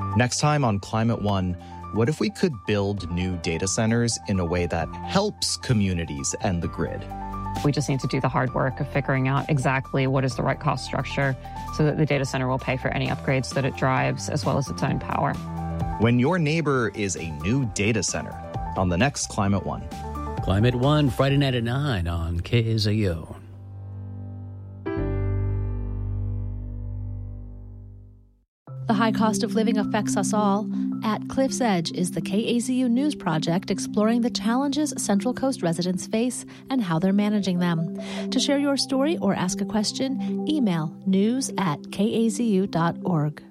Next time on Climate One, what if we could build new data centers in a way that helps communities and the grid? We just need to do the hard work of figuring out exactly what is the right cost structure so that the data center will pay for any upgrades that it drives as well as its own power. When your neighbor is a new data center on the next Climate One. Climate One, Friday night at 9 on KZO. The high cost of living affects us all. At Cliff's Edge is the KAZU News Project exploring the challenges Central Coast residents face and how they're managing them. To share your story or ask a question, email news@kazu.org.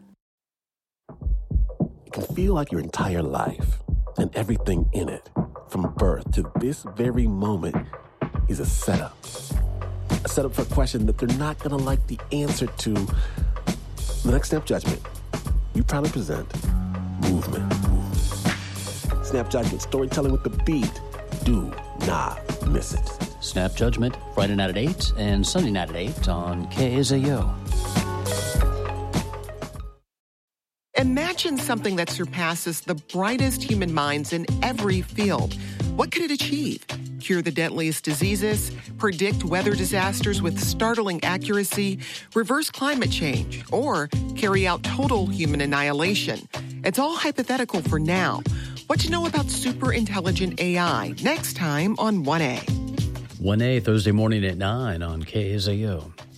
It can feel like your entire life and everything in it, from birth to this very moment, is a setup. A setup for a question that they're not going to like the answer to. The next Snap Judgment, we proudly present Movement. Snap Judgment, storytelling with the beat. Do not miss it. Snap Judgment, Friday night at 8 and Sunday night at 8 on KZO. Imagine something that surpasses the brightest human minds in every field. What could it achieve? Cure the deadliest diseases, predict weather disasters with startling accuracy, reverse climate change, or carry out total human annihilation. It's all hypothetical for now. What to know about super intelligent AI next time on 1A. 1A Thursday morning at 9 on KZO.